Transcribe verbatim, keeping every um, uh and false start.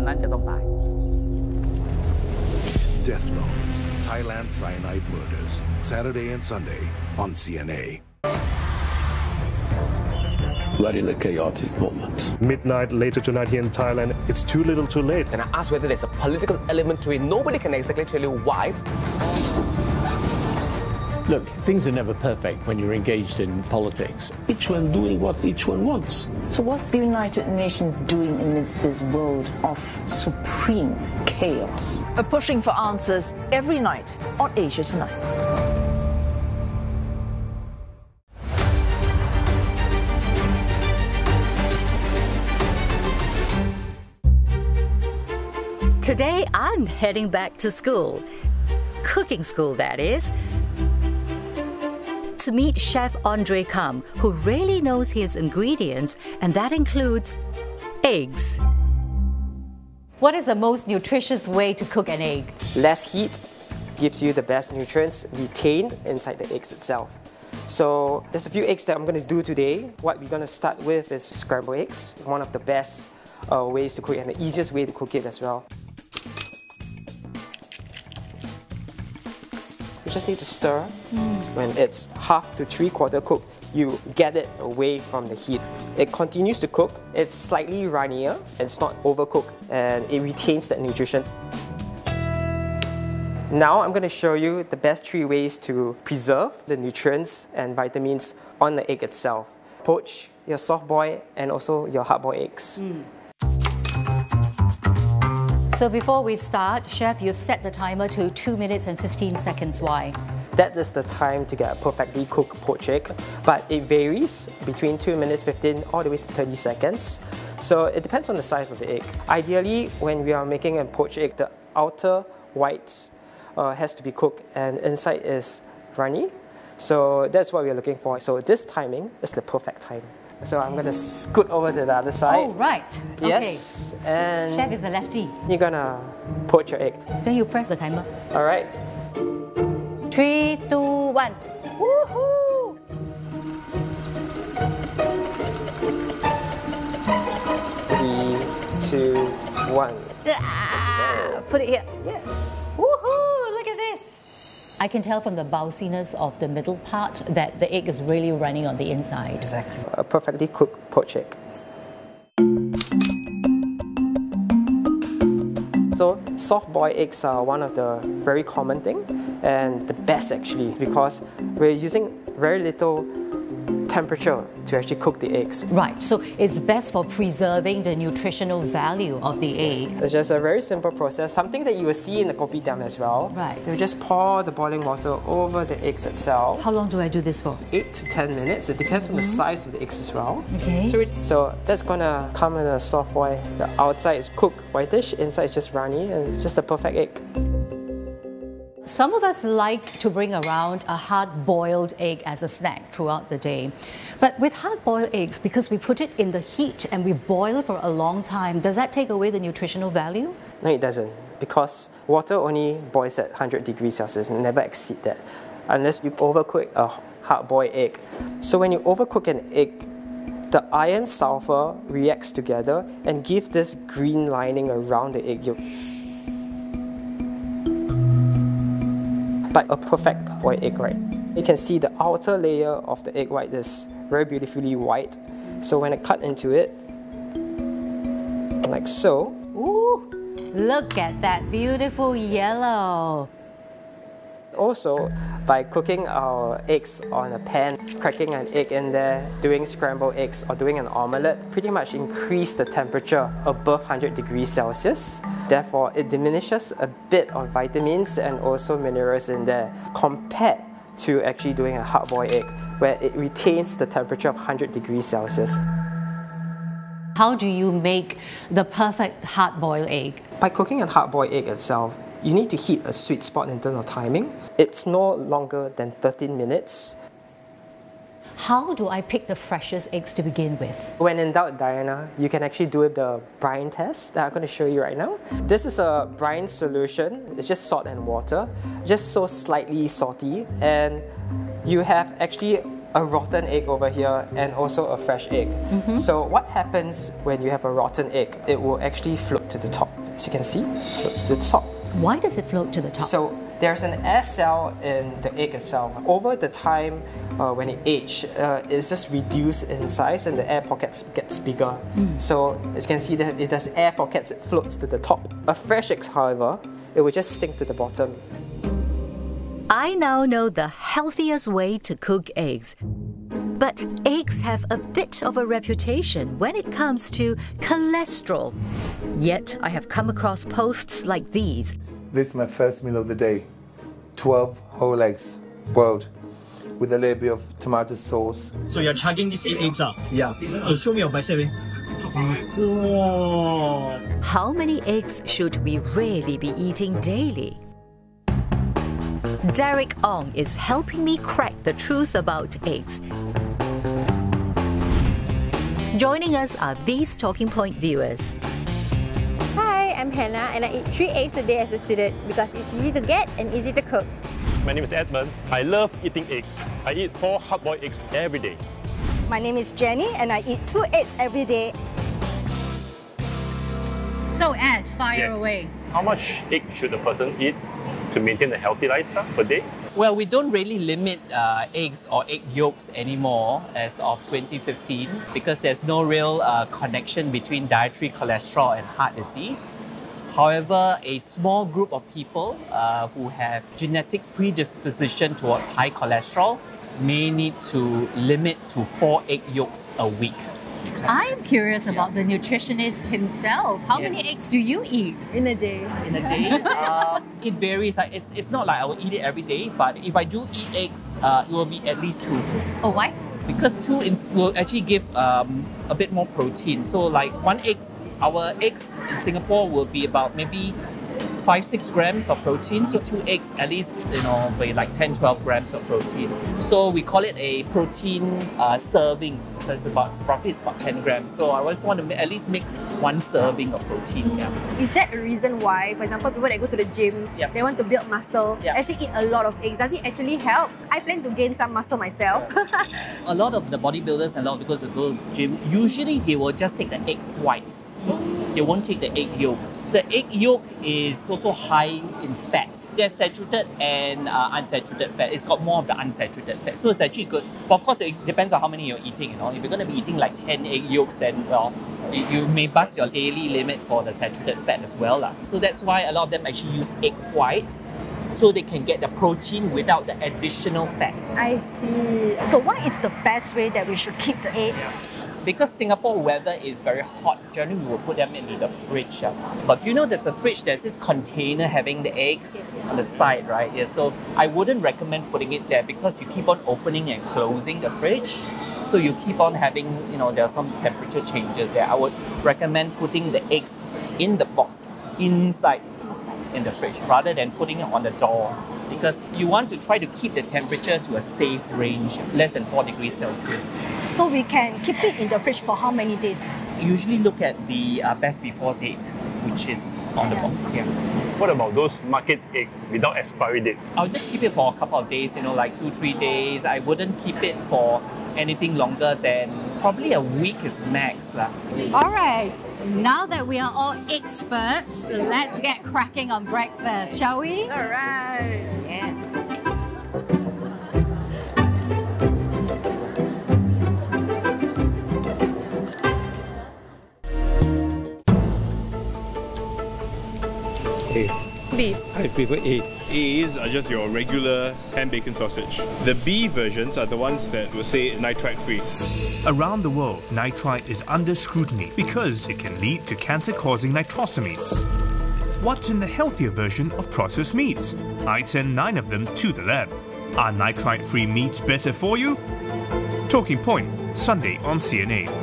นั้นจะต้องตาย Death Loans, Thailand Cyanide Murders, Saturday and Sunday on C N A. We're in a chaotic moment. Midnight later tonight here in Thailand, it's too little too late. And I asked whether there's a political element to it. Nobody can exactly tell you why. Look, things are never perfect when you're engaged in politics. Each one doing what each one wants. So what's the United Nations doing amidst this world of supreme chaos? We're pushing for answers every night on Asia Tonight. Today, I'm heading back to school. Cooking school, that is. To meet Chef Andre Kam, who really knows his ingredients, and that includes eggs. What is the most nutritious way to cook an egg? Less heat gives you the best nutrients retained inside the eggs itself. So there's a few eggs that I'm going to do today. What we're going to start with is scrambled eggs, one of the best uh, ways to cook it and the easiest way to cook it as well. You just need to stir. Mm. When it's half to three quarter cooked, you get it away from the heat. It continues to cook. It's slightly runnier. It's not overcooked and it retains that nutrition. Now I'm going to show you the best three ways to preserve the nutrients and vitamins on the egg itself. Poach, your soft boil, and also your hard boiled eggs. Mm. So before we start, Chef, you've set the timer to two minutes and fifteen seconds. Why? That is the time to get a perfectly cooked poached egg, but it varies between two minutes fifteen all the way to thirty seconds. So it depends on the size of the egg. Ideally, when we are making a poached egg, the outer whites uh, has to be cooked and inside is runny. So that's what we're looking for. So this timing is the perfect time. So I'm going to scoot over to the other side. Oh, right. Yes. Okay. And Chef is the lefty. You're going to poach your egg. Then you press the timer. All right. Three, two, one. Woohoo! Three, two, one. Ah, put it here. Yes. Woohoo! Look at this. I can tell from the bounciness of the middle part that the egg is really running on the inside. Exactly. A perfectly cooked poached egg. So soft-boiled eggs are one of the very common thing and the best actually because we're using very little temperature to actually cook the eggs. Right, so it's best for preserving the nutritional value of the egg. It's just a very simple process, something that you will see in the kopitiam as well. Right. You just pour the boiling water over the eggs itself. How long do I do this for? eight to ten minutes. It depends mm-hmm. on the size of the eggs as well. Okay. So, it, so that's gonna come in a soft boil. The outside is cooked whitish, inside is just runny, and it's just a perfect egg. Some of us like to bring around a hard-boiled egg as a snack throughout the day. But with hard-boiled eggs, because we put it in the heat and we boil it for a long time, does that take away the nutritional value? No, it doesn't. Because water only boils at one hundred degrees Celsius and never exceed that. Unless you overcook a hard-boiled egg. So when you overcook an egg, the iron sulfur reacts together and give this green lining around the egg yolk. But a perfect boiled egg, right? You can see the outer layer of the egg white is very beautifully white. So when I cut into it, like so. Ooh, look at that beautiful yellow. Also, by cooking our eggs on a pan, cracking an egg in there, doing scrambled eggs or doing an omelette, pretty much increase the temperature above one hundred degrees Celsius. Therefore, it diminishes a bit of vitamins and also minerals in there compared to actually doing a hard-boiled egg, where it retains the temperature of one hundred degrees Celsius. How do you make the perfect hard-boiled egg? By cooking a hard-boiled egg itself, you need to hit a sweet spot in terms of timing. It's no longer than thirteen minutes. How do I pick the freshest eggs to begin with? When in doubt, Diana, you can actually do the brine test that I'm going to show you right now. This is a brine solution. It's just salt and water, just so slightly salty. And you have actually a rotten egg over here and also a fresh egg. Mm-hmm. So what happens when you have a rotten egg? It will actually float to the top. as you can see, floats to the top. Why does it float to the top? So there's an air cell in the egg itself. Over the time uh, when it ages, uh, it's just reduced in size and the air pockets gets bigger. Mm. So as you can see, that if there's air pockets, it floats to the top. A fresh egg, however, it will just sink to the bottom. I now know the healthiest way to cook eggs. But eggs have a bit of a reputation when it comes to cholesterol. Yet I have come across posts like these. This is my first meal of the day. twelve whole eggs, boiled, with a little bit of tomato sauce. So you're chugging these eight eggs up? Yeah. Oh, show me your bicep. Whoa. How many eggs should we really be eating daily? Derek Ong is helping me crack the truth about eggs. Joining us are these Talking Point viewers. Hi, I'm Hannah and I eat three eggs a day as a student because it's easy to get and easy to cook. My name is Edmund. I love eating eggs. I eat four hard-boiled eggs every day. My name is Jenny and I eat two eggs every day. So Ed, fire yes. away. How much egg should a person eat to maintain a healthy lifestyle per day? Well, we don't really limit uh, eggs or egg yolks anymore as of twenty fifteen because there's no real uh, connection between dietary cholesterol and heart disease. However, a small group of people uh, who have genetic predisposition towards high cholesterol may need to limit to four egg yolks a week. I'm curious about the nutritionist himself. How Yes. many eggs do you eat in a day? In a day, um, it varies. Like it's, it's not like I will eat it every day, but if I do eat eggs, uh, it will be at least two. Oh, why? Because two in, will actually give um, a bit more protein. So like one egg, our eggs in Singapore will be about maybe five, six grams of protein. So two eggs at least, you know, weigh like ten, twelve grams of protein. So we call it a protein uh, serving. So it's about, roughly it's about ten grams. So I just want to at least make one serving of protein. Yeah. Is that a reason why, for example, people that go to the gym, Yep. they want to build muscle, Yep. actually eat a lot of eggs? Does it actually help? I plan to gain some muscle myself. A lot of the bodybuilders and a lot of people who go to the gym, usually they will just take the egg whites. They won't take the egg yolks. The egg yolk is also high in fat. There's saturated and uh, unsaturated fat. It's got more of the unsaturated fat. So it's actually good. But of course, it depends on how many you're eating. You know, if you're going to be eating like ten egg yolks, then well, you, you may bust your daily limit for the saturated fat as well. lah. So that's why a lot of them actually use egg whites so they can get the protein without the additional fat. I see. So what is the best way that we should keep the eggs? Because Singapore weather is very hot, generally we will put them into the fridge. Uh. But you know there's a fridge, there's this container having the eggs on the side, right? Yeah, so I wouldn't recommend putting it there because you keep on opening and closing the fridge. So you keep on having, you know, there are some temperature changes there. I would recommend putting the eggs in the box, inside in the fridge, rather than putting it on the door. Because you want to try to keep the temperature to a safe range, less than four degrees Celsius. So we can keep it in the fridge for how many days? Usually look at the uh, best before date, which is on the box here. What about those market egg without expiry date? I'll just keep it for a couple of days, you know, like two, three days. I wouldn't keep it for anything longer than probably a week is max. lah. All right, now that we are all experts, let's get cracking on breakfast, shall we? All right. Yeah. A. B. I prefer A. A's are just your regular ham bacon sausage. The B versions are the ones that will say nitrite free. Around the world, nitrite is under scrutiny because it can lead to cancer-causing nitrosamines. What's in the healthier version of processed meats? I'd send nine of them to the lab. Are nitrite-free meats better for you? Talking Point, Sunday on C N A.